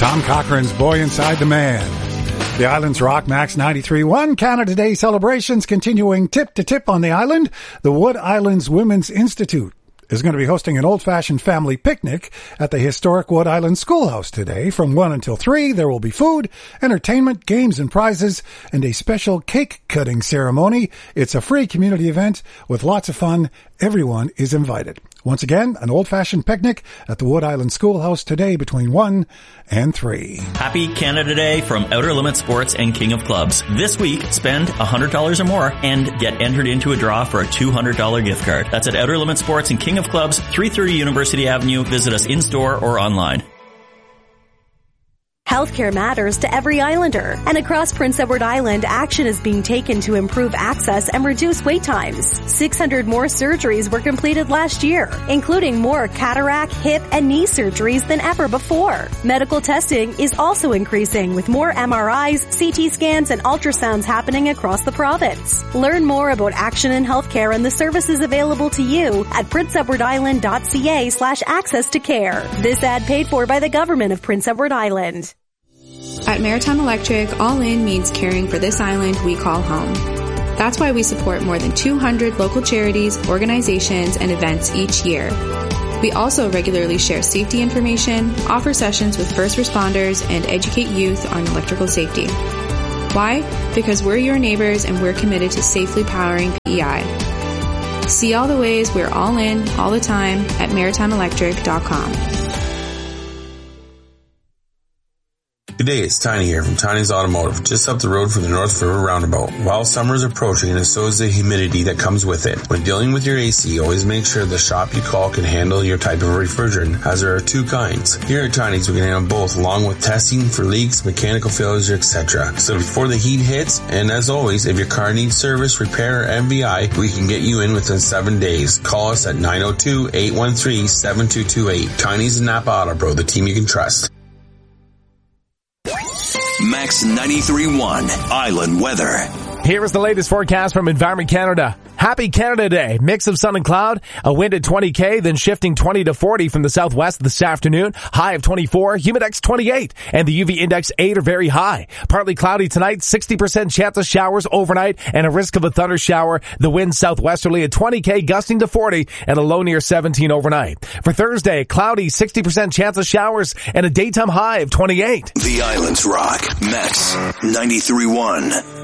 Tom Cochran's Boy Inside the Man. The island's Rock Max 93.1 Canada Day celebrations continuing tip to tip on the island. The Wood Islands Women's Institute is going to be hosting an old-fashioned family picnic at the historic Wood Island Schoolhouse today. From 1 until 3, there will be food, entertainment, games and prizes, and a special cake-cutting ceremony. It's a free community event with lots of fun. Everyone is invited. Once again, an old-fashioned picnic at the Wood Island Schoolhouse today between 1 and 3. Happy Canada Day from Outer Limits Sports and King of Clubs. This week, spend $100 or more and get entered into a draw for a $200 gift card. That's at Outer Limits Sports and King of Clubs, 330 University Avenue. Visit us in-store or online. Healthcare matters to every islander, and across Prince Edward Island, action is being taken to improve access and reduce wait times. 600 more surgeries were completed last year, including more cataract, hip, and knee surgeries than ever before. Medical testing is also increasing, with more MRIs, CT scans, and ultrasounds happening across the province. Learn more about action in healthcare and the services available to you at princeedwardisland.ca/access to care. This ad paid for by the Government of Prince Edward Island. At Maritime Electric, all in means caring for this island we call home. That's why we support more than 200 local charities, organizations, and events each year. We also regularly share safety information, offer sessions with first responders, and educate youth on electrical safety. Why? Because we're your neighbors and we're committed to safely powering PEI. See all the ways we're all in, all the time at maritimeelectric.com. Good day, it's Tiny here from Tiny's Automotive, just up the road from the North River Roundabout. While summer is approaching, and so is the humidity that comes with it. When dealing with your AC, always make sure the shop you call can handle your type of refrigerant, as there are two kinds. Here at Tiny's, we can handle both, along with testing for leaks, mechanical failures, etc. So before the heat hits, and as always, if your car needs service, repair, or MVI, we can get you in within 7 days. Call us at 902-813-7228. Tiny's and Napa Auto Pro, the team you can trust. Max 93.1 Island Weather. Here is the latest forecast from Environment Canada. Happy Canada Day. Mix of sun and cloud. A wind at 20 km, then shifting 20 to 40 from the southwest this afternoon. High of 24, humidex 28, and the UV index 8 are very high. Partly cloudy tonight, 60% chance of showers overnight, and a risk of a thunder shower. The wind southwesterly at 20 km, gusting to 40, and a low near 17 overnight. For Thursday, cloudy, 60% chance of showers, and a daytime high of 28. The Islands Rock. Max 93.1.